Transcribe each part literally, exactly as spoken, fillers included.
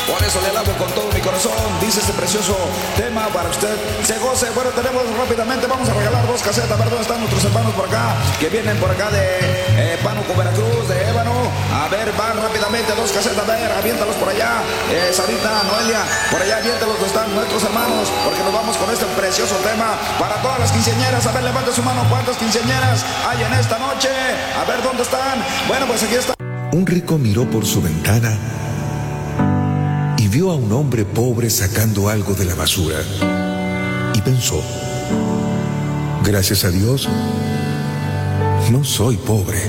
Por eso le alabo con todo mi corazón. Dice este precioso tema para usted. Se goce. Bueno, tenemos rápidamente, vamos a regalar dos casetas. A ver dónde están nuestros hermanos por acá, que vienen por acá de eh, Pánuco, Veracruz, de Ébano. A ver, van rápidamente dos casetas. A ver, aviéntalos por allá. Eh, Sarita, Noelia, por allá aviéntalos donde están nuestros hermanos, porque nos vamos con este precioso tema para todas las quinceañeras. A ver, levante su mano. ¿Cuántas quinceañeras hay en esta noche? A ver, ¿dónde están? Bueno, pues aquí está. Un rico miró por su ventana y vio a un hombre pobre sacando algo de la basura y pensó: gracias a Dios, no soy pobre.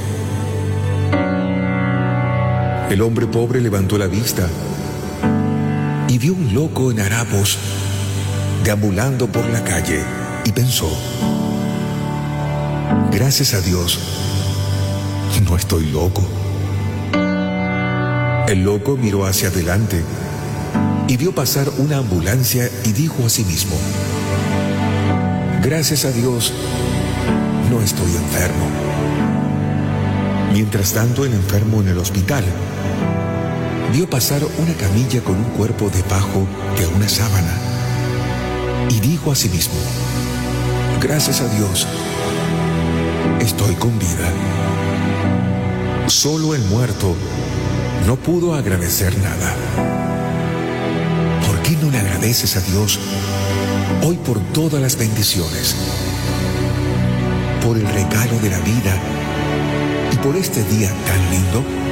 El hombre pobre levantó la vista y vio un loco en harapos deambulando por la calle y pensó: gracias a Dios, no estoy loco. El loco miró hacia adelante y vio pasar una ambulancia y dijo a sí mismo: gracias a Dios, no estoy enfermo. Mientras tanto, el enfermo en el hospital vio pasar una camilla con un cuerpo debajo de una sábana y dijo a sí mismo: gracias a Dios, estoy con vida. Solo el muerto no pudo agradecer nada. ¿Por qué no le agradeces a Dios hoy por todas las bendiciones, por el regalo de la vida y por este día tan lindo?